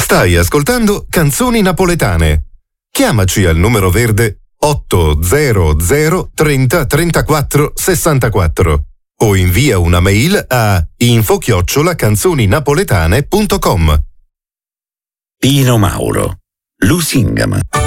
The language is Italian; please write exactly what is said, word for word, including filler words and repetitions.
Stai ascoltando Canzoni Napoletane. Chiamaci al numero verde otto zero zero trenta trentaquattro sessantaquattro o invia una mail a info chiocciola canzoninapoletane punto com. Pino Mauro, Lusingama.